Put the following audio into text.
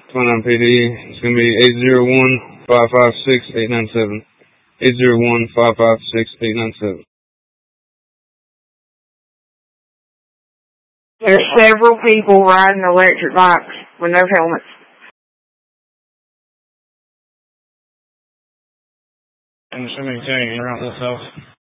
29 PD. It's going to be 801-556-897. 801-556-897. There's several people riding electric bikes with no helmets. And so many things around this house.